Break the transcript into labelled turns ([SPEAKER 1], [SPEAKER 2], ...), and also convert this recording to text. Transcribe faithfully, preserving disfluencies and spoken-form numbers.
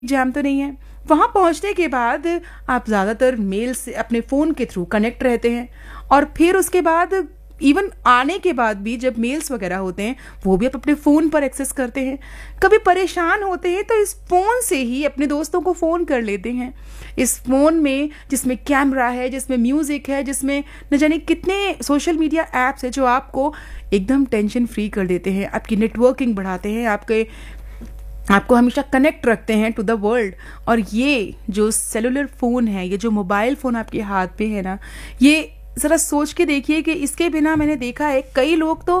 [SPEAKER 1] Jam तो नहीं है। वहाँ पहुँचने के बाद आप ज़्यादातर मेल से अपने फ़ोन के थ्रू कनेक्ट रहते हैं और फिर उसके बाद इवन आने के बाद भी जब मेल्स वगैरह होते हैं वो भी आप अपने फ़ोन पर एक्सेस करते हैं। कभी परेशान होते हैं तो इस फ़ोन से ही अपने दोस्तों को फ़ोन कर लेते हैं। इस फ़ोन में जिसमें कैमरा है, जिसमें म्यूज़िक है, जिसमें न जाने कितने सोशल मीडिया ऐप्स हैं जो आपको एकदम टेंशन फ्री कर देते हैं, आपकी नेटवर्किंग बढ़ाते हैं, आपके आपको हमेशा कनेक्ट रखते हैं टू द वर्ल्ड। और ये जो सेलुलर फ़ोन है, ये जो मोबाइल फ़ोन आपके हाथ पे है ना, ये ज़रा सोच के देखिए कि इसके बिना मैंने देखा है कई लोग तो